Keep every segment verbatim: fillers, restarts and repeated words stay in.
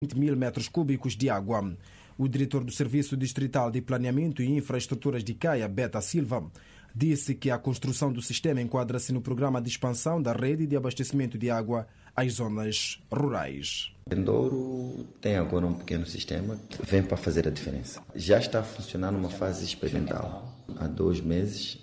vinte mil metros cúbicos de água. O diretor do Serviço Distrital de Planeamento e Infraestruturas de Caia, Beta Silva, disse que a construção do sistema enquadra-se no programa de expansão da rede de abastecimento de água às zonas rurais. Douro tem agora um pequeno sistema que vem para fazer a diferença. Já está a funcionar numa fase experimental. Há dois meses,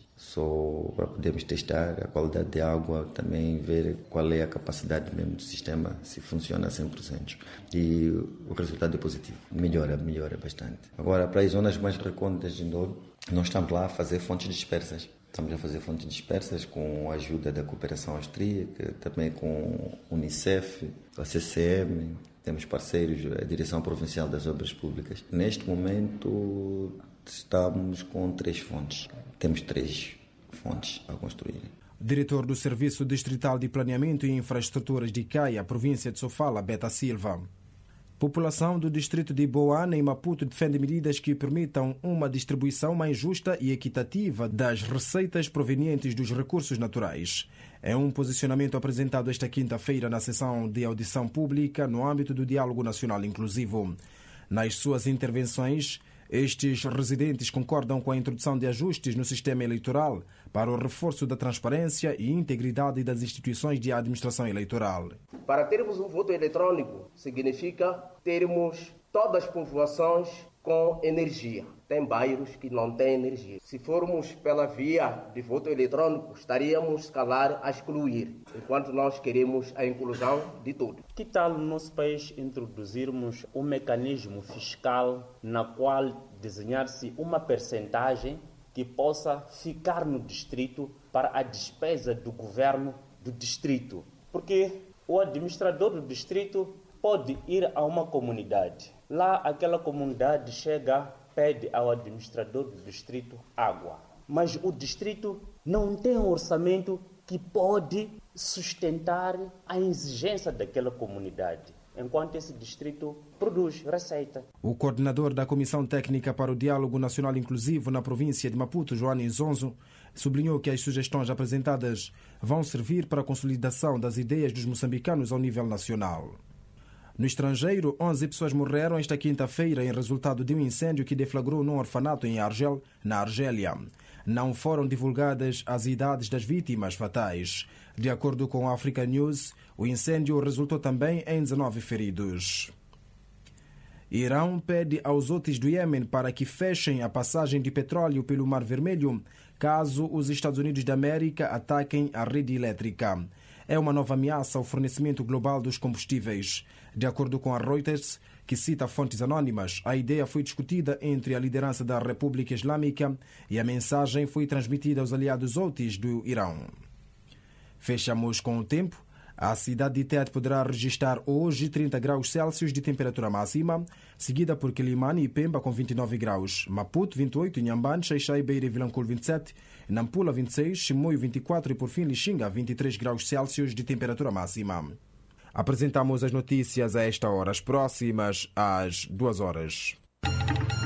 só para podermos testar a qualidade de água, também ver qual é a capacidade mesmo do sistema, se funciona a cem por cento. E o resultado é positivo. Melhora, melhora bastante. Agora, para as zonas mais recônditas de Douro, nós estamos lá a fazer fontes dispersas. Estamos a fazer fontes dispersas com a ajuda da cooperação austríaca, também com a Unicef, a C C M, temos parceiros, a Direção Provincial das Obras Públicas. Neste momento estamos com três fontes. Temos três fontes a construir. Diretor do Serviço Distrital de Planeamento e Infraestruturas de Caia, província de Sofala, Beta Silva. População do distrito de Boana, em Maputo, defende medidas que permitam uma distribuição mais justa e equitativa das receitas provenientes dos recursos naturais. É um posicionamento apresentado esta quinta-feira na sessão de audição pública no âmbito do Diálogo Nacional Inclusivo. Nas suas intervenções, estes residentes concordam com a introdução de ajustes no sistema eleitoral para o reforço da transparência e integridade das instituições de administração eleitoral. Para termos um voto eletrônico, significa termos todas as populações com energia. Tem bairros que não têm energia. Se formos pela via de voto eletrônico, estaríamos, se calhar, a excluir, enquanto nós queremos a inclusão de tudo. Que tal no nosso país introduzirmos um mecanismo fiscal na qual desenhar-se uma percentagem que possa ficar no distrito para a despesa do governo do distrito? Porque o administrador do distrito pode ir a uma comunidade. Lá, aquela comunidade chega, pede ao administrador do distrito água. Mas o distrito não tem um orçamento que pode sustentar a exigência daquela comunidade, enquanto esse distrito produz receita. O coordenador da Comissão Técnica para o Diálogo Nacional Inclusivo na província de Maputo, Joana Zonzo, sublinhou que as sugestões apresentadas vão servir para a consolidação das ideias dos moçambicanos ao nível nacional. No estrangeiro, onze pessoas morreram esta quinta-feira em resultado de um incêndio que deflagrou num orfanato em Argel, na Argélia. Não foram divulgadas as idades das vítimas fatais. De acordo com a Africa News, o incêndio resultou também em dezenove feridos. Irão pede aos Houthis do Iêmen para que fechem a passagem de petróleo pelo Mar Vermelho, caso os Estados Unidos da América ataquem a rede elétrica. É uma nova ameaça ao fornecimento global dos combustíveis. De acordo com a Reuters, que cita fontes anónimas, a ideia foi discutida entre a liderança da República Islâmica e a mensagem foi transmitida aos aliados Houthis do Irão. Fechamos com o tempo. A cidade de Tete poderá registrar hoje trinta graus Celsius de temperatura máxima, seguida por Quilimane e Pemba com vinte e nove graus, Maputo vinte e oito, Inhambane, Xai-Xai, Beira e Vilanculo vinte e sete, Nampula vinte e seis, Chimoio vinte e quatro e por fim Lixinga vinte e três graus Celsius de temperatura máxima. Apresentamos as notícias a esta hora, as próximas às duas horas.